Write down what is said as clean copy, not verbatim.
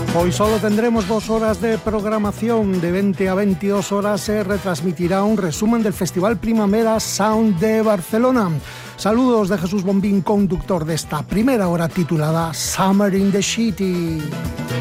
Hoy solo tendremos 2 horas de programación. De 20 a 22 horas se retransmitirá un resumen del Festival Primavera Sound de Barcelona. Saludos de Jesús Bombín, conductor de esta primera hora titulada Summer in the City.